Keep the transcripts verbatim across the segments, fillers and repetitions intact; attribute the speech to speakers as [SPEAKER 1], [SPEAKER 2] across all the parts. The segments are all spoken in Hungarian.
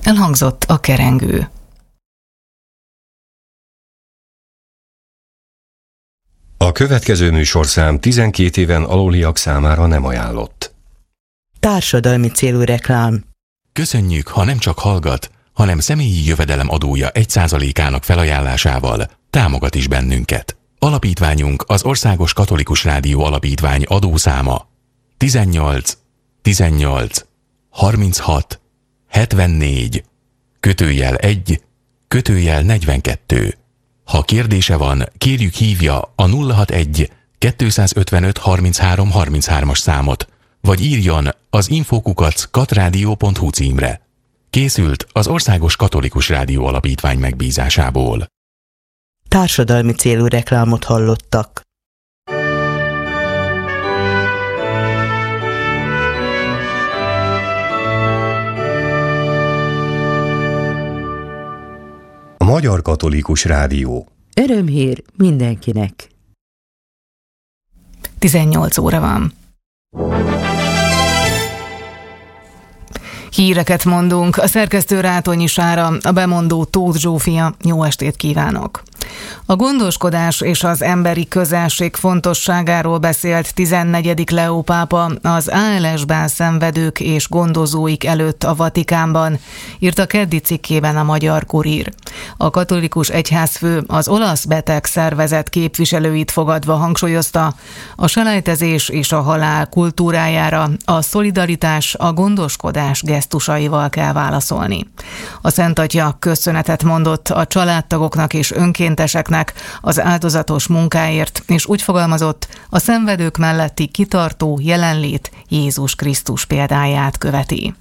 [SPEAKER 1] Elhangzott a kerengő.
[SPEAKER 2] A következő műsorszám tizenkét éven aluliak számára nem ajánlott.
[SPEAKER 3] Társadalmi célú reklám.
[SPEAKER 4] Köszönjük, ha nem csak hallgat, hanem személyi jövedelem adója egy százalékának felajánlásával támogat is bennünket. Alapítványunk az Országos Katolikus Rádió Alapítvány adószáma tizennyolc tizennyolc harminchat hetvennégy kötőjel egy kötőjel negyvenkettő. Ha kérdése van, kérjük hívja a nulla hatvanegy kettőszázötvenöt harminchárom harminchárom-as számot, vagy írjon az infókukac katradio pont hu címre. Készült az Országos Katolikus Rádió Alapítvány megbízásából.
[SPEAKER 3] Társadalmi célú reklámot hallottak.
[SPEAKER 2] A Magyar Katolikus Rádió.
[SPEAKER 3] Örömhír mindenkinek.
[SPEAKER 1] tizennyolc óra van. Híreket mondunk, a szerkesztő Rátonyi Sára, a bemondó Tóth Zsófia. Jó estét kívánok! A gondoskodás és az emberi közelség fontosságáról beszélt tizennegyedik Leó pápa az á el es-ben szenvedők és gondozóik előtt a Vatikánban, írta keddi cikkében a Magyar Kurír. A katolikus egyházfő az olasz beteg szervezet képviselőit fogadva hangsúlyozta, a selejtezés és a halál kultúrájára a szolidaritás, a gondoskodás gesztusaival kell válaszolni. A Szent Atya köszönetet mondott a családtagoknak és önkénteseknek az áldozatos munkáért, és úgy fogalmazott, a szenvedők melletti kitartó jelenlét Jézus Krisztus példáját követi.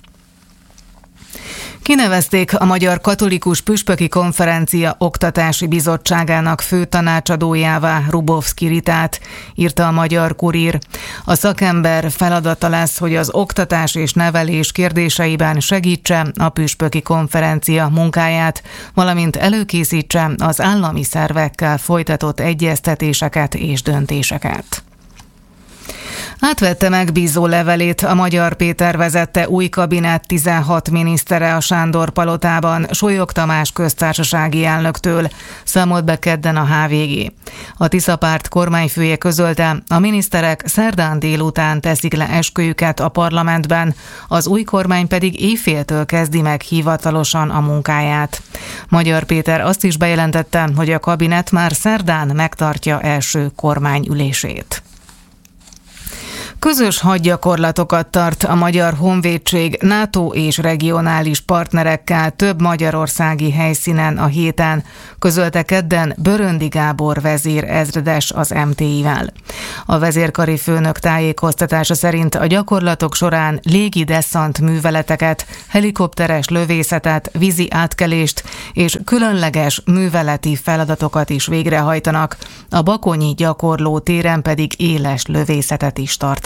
[SPEAKER 1] Kinevezték a Magyar Katolikus Püspöki Konferencia Oktatási Bizottságának főtanácsadójává Rubovszky Ritát, írta a Magyar Kurír. A szakember feladata lesz, hogy az oktatás és nevelés kérdéseiben segítse a Püspöki Konferencia munkáját, valamint előkészítse az állami szervekkel folytatott egyeztetéseket és döntéseket. Átvette megbízó levelét a Magyar Péter vezette új kabinett tizenhat minisztere a Sándor palotában Solyog Tamás köztársasági elnöktől, számolt be kedden a há vé gé. A Tisza párt kormányfője közölte, a miniszterek szerdán délután teszik le esküjüket a parlamentben, az új kormány pedig éjféltől kezdi meg hivatalosan a munkáját. Magyar Péter azt is bejelentette, hogy a kabinett már szerdán megtartja első kormányülését. Közös hadgyakorlatokat tart a Magyar Honvédség NATO és regionális partnerekkel több magyarországi helyszínen a héten, közölte kedden Böröndi Gábor vezérezredes az em té i-vel. A vezérkari főnök tájékoztatása szerint a gyakorlatok során légi desszant műveleteket, helikopteres lövészetet, vízi átkelést és különleges műveleti feladatokat is végrehajtanak, a bakonyi gyakorló téren pedig éles lövészetet is tartanak.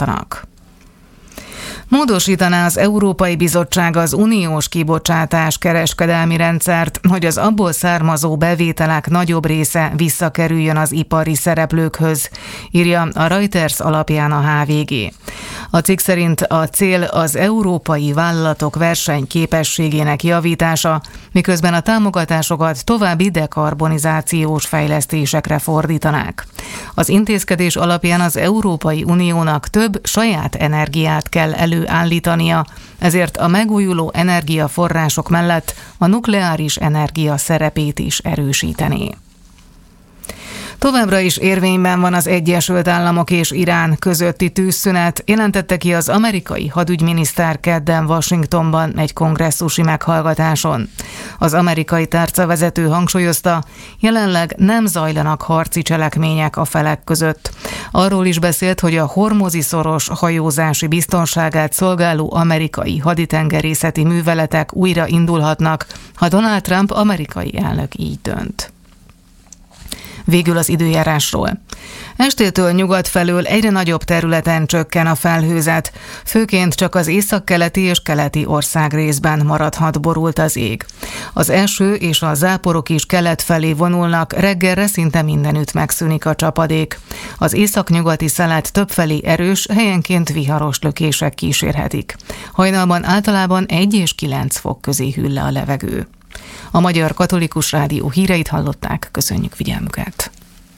[SPEAKER 1] Módosítaná az Európai Bizottság az uniós kibocsátás kereskedelmi rendszert, hogy az abból származó bevételek nagyobb része visszakerüljön az ipari szereplőkhöz, írja a Reuters alapján a há vé gé. A cikk szerint a cél az európai vállalatok versenyképességének javítása, miközben a támogatásokat további dekarbonizációs fejlesztésekre fordítanák. Az intézkedés alapján az Európai Uniónak több saját energiát kell előállítania, ezért a megújuló energiaforrások mellett a nukleáris energia szerepét is erősítené. Továbbra is érvényben van az Egyesült Államok és Irán közötti tűzszünet, jelentette ki az amerikai hadügyminiszter kedden Washingtonban egy kongresszusi meghallgatáson. Az amerikai tárcavezető hangsúlyozta, jelenleg nem zajlanak harci cselekmények a felek között. Arról is beszélt, hogy a hormuzi szoros hajózási biztonságát szolgáló amerikai haditengerészeti műveletek újra indulhatnak, ha Donald Trump amerikai elnök így dönt. Végül az időjárásról. Estétől nyugat felől egyre nagyobb területen csökken a felhőzet, főként csak az északkeleti és keleti országrészben maradhat borult az ég. Az eső és a záporok is kelet felé vonulnak, reggelre szinte mindenütt megszűnik a csapadék. Az északnyugati szelet többfelé erős, helyenként viharos lökések kísérhetik. Hajnalban általában egy és kilenc fok közé hűl le a levegő. A Magyar Katolikus Rádió híreit hallották, köszönjük figyelmüket!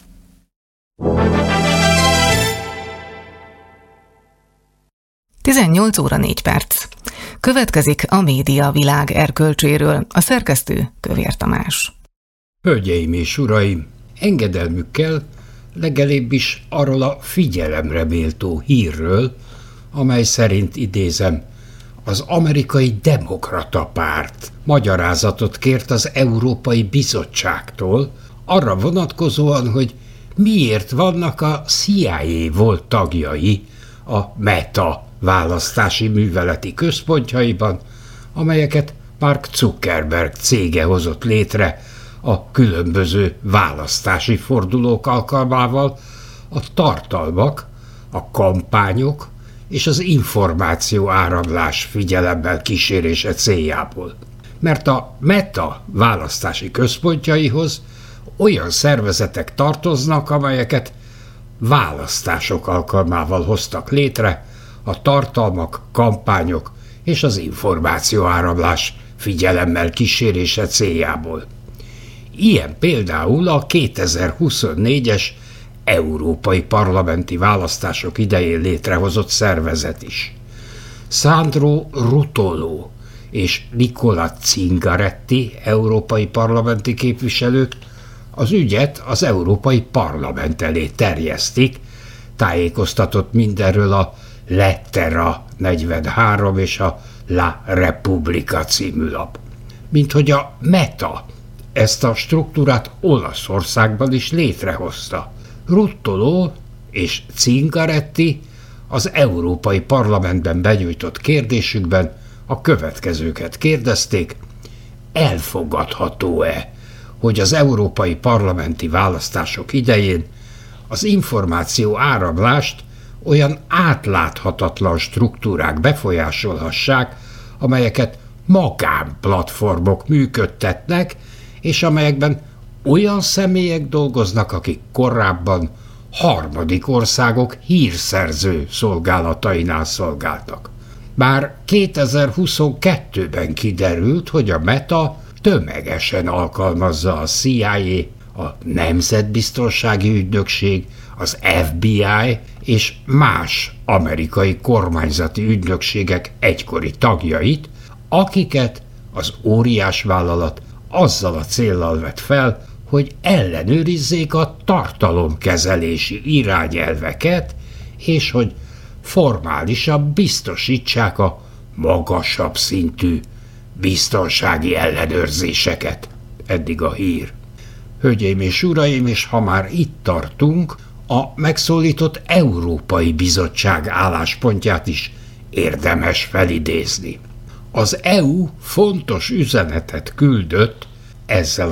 [SPEAKER 1] tizennyolc óra négy perc. Következik a média világ erkölcséről, a szerkesztő Kövér Tamás.
[SPEAKER 5] Hölgyeim és uraim, engedelmükkel legalább is arról a figyelemre méltó hírről, amely szerint, idézem, az amerikai demokrata párt magyarázatot kért az Európai Bizottságtól arra vonatkozóan, hogy miért vannak a C I A volt tagjai a Meta választási műveleti központjaiban, amelyeket Mark Zuckerberg cége hozott létre a különböző választási fordulók alkalmával a tartalmak, a kampányok és az információ áramlás figyelemmel kísérése céljából. Mert a Meta választási központjaihoz olyan szervezetek tartoznak, amelyeket választások alkalmával hoztak létre a tartalmak, kampányok és az információáramlás figyelemmel kísérése céljából. Ilyen például a kétezer-huszonnégyes európai parlamenti választások idején létrehozott szervezet is. Sandro Ruotolo és Nicola Zingaretti európai parlamenti képviselők az ügyet az Európai Parlament elé terjesztik, tájékoztatott mindenről a Lettera negyvenhárom és a La Repubblica című lap. Minthogy a Meta ezt a struktúrát Olaszországban is létrehozta. Ruotolo és Zingaretti az Európai Parlamentben benyújtott kérdésükben a következőket kérdezték: elfogadható-e, hogy az európai parlamenti választások idején az információ áramlást olyan átláthatatlan struktúrák befolyásolhassák, amelyeket magánplatformok működtetnek, és amelyekben olyan személyek dolgoznak, akik korábban harmadik országok hírszerző szolgálatainál szolgáltak. Bár kétezer-huszonkettőben kiderült, hogy a Meta tömegesen alkalmazza a C I A, a Nemzetbiztonsági Ügynökség, az F B I és más amerikai kormányzati ügynökségek egykori tagjait, akiket az óriásvállalat azzal a céllal vett fel, hogy ellenőrizzék a tartalomkezelési irányelveket, és hogy formálisan biztosítsák a magasabb szintű biztonsági ellenőrzéseket. Eddig a hír. Hölgyeim és uraim, és ha már itt tartunk, a megszólított Európai Bizottság álláspontját is érdemes felidézni. Az E U fontos üzenetet küldött ezzel